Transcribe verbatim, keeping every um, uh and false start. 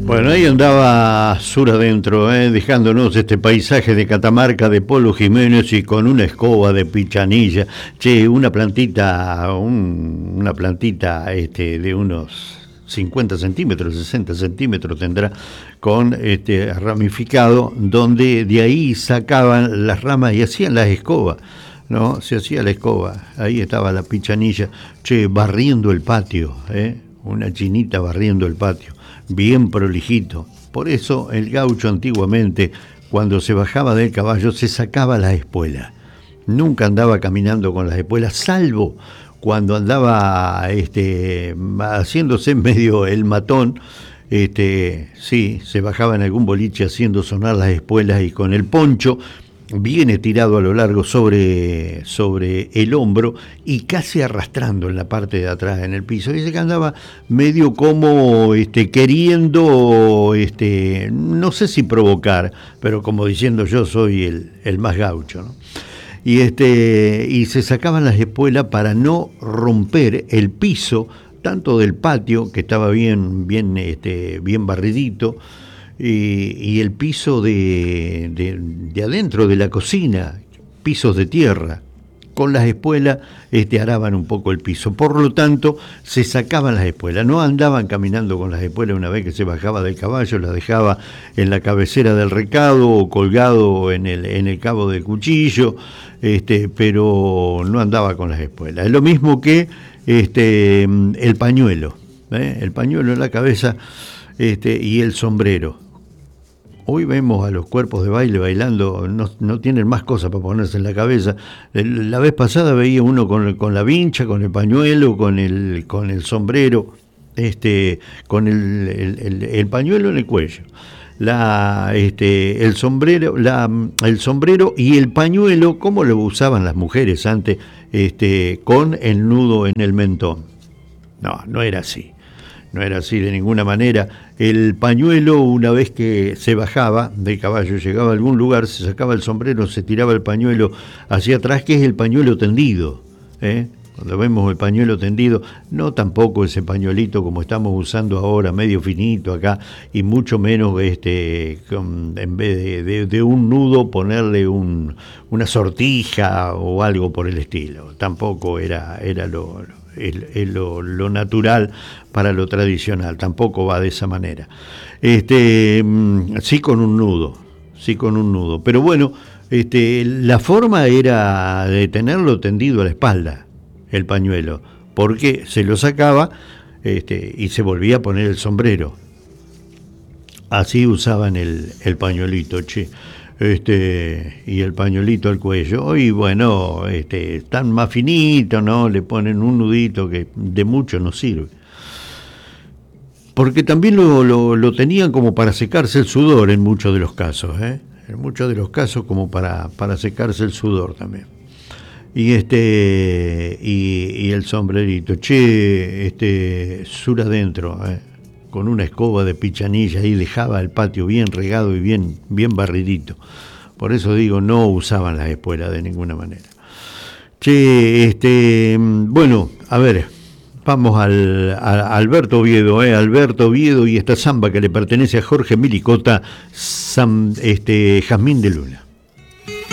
Bueno, ahí andaba sur adentro, eh, dejándonos este paisaje de Catamarca de Polo Jiménez y con una escoba de pichanilla. Che, una plantita, un, una plantita este, de unos cincuenta centímetros, sesenta centímetros tendrá, con este ramificado, donde de ahí sacaban las ramas y hacían las escobas, ¿no? Se hacía la escoba, ahí estaba la pichanilla, che, barriendo el patio, ¿eh? Una chinita barriendo el patio, bien prolijito. Por eso el gaucho antiguamente, cuando se bajaba del caballo, se sacaba las espuelas. Nunca andaba caminando con las espuelas, salvo cuando andaba este, haciéndose medio el matón. Este, sí, se bajaba en algún boliche haciendo sonar las espuelas y con el poncho bien estirado a lo largo sobre, sobre el hombro y casi arrastrando en la parte de atrás en el piso. Dice que andaba medio como este, queriendo, este, no sé si provocar, pero como diciendo yo soy el, el más gaucho, ¿no? Y, este, y se sacaban las espuelas para no romper el piso, tanto del patio, que estaba bien, bien, este, bien barridito, Y, y el piso de, de, de adentro de la cocina, pisos de tierra. Con las espuelas este, araban un poco el piso. Por lo tanto, se sacaban las espuelas. No andaban caminando con las espuelas una vez que se bajaba del caballo, las dejaba en la cabecera del recado o colgado en el, en el cabo del cuchillo, este, pero no andaba con las espuelas. Es lo mismo que este, el pañuelo, ¿eh? El pañuelo en la cabeza este, y el sombrero. Hoy vemos a los cuerpos de baile bailando, no, no tienen más cosas para ponerse en la cabeza. La vez pasada veía uno con, con la vincha, con el pañuelo, con el, con el sombrero, este, con el, el, el, el pañuelo en el cuello, la, este, el sombrero, la, el sombrero y el pañuelo, como lo usaban las mujeres antes, este, con el nudo en el mentón. No, no era así. No era así de ninguna manera. El pañuelo, una vez que se bajaba del caballo, llegaba a algún lugar, se sacaba el sombrero, se tiraba el pañuelo hacia atrás, que es el pañuelo tendido, ¿eh? Cuando vemos el pañuelo tendido, no tampoco ese pañuelito como estamos usando ahora, medio finito acá, y mucho menos este, con, en vez de, de, de un nudo ponerle un, una sortija o algo por el estilo. Tampoco era, era lo... El, el, lo, lo natural para lo tradicional, tampoco va de esa manera. Este, sí con un nudo, sí con un nudo, pero bueno, este, la forma era de tenerlo tendido a la espalda, el pañuelo, porque se lo sacaba este, y se volvía a poner el sombrero. Así usaban el, el pañuelito, che. Este, y el pañuelito al cuello. Y bueno, este, están más finitos, ¿no? Le ponen un nudito que de mucho no sirve. Porque también lo, lo, lo tenían como para secarse el sudor en muchos de los casos, ¿eh? En muchos de los casos como para, para secarse el sudor también. Y este, y, y el sombrerito, che, este, sur adentro, ¿eh? Con una escoba de pichanilla y dejaba el patio bien regado y bien, bien barridito. Por eso digo, no usaban las espuelas de ninguna manera. Che, este, bueno, a ver, vamos al, a Alberto Oviedo, eh, Alberto Oviedo y esta samba que le pertenece a Jorge Milicota, Sam, este, Jazmín de Luna.